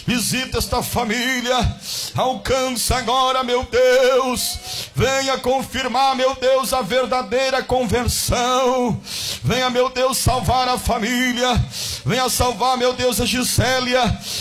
visita esta família, alcança agora, meu Deus, venha confirmar, meu Deus, a verdadeira conversão, venha, meu Deus, salvar a família, venha salvar, meu Deus, a Gisélia,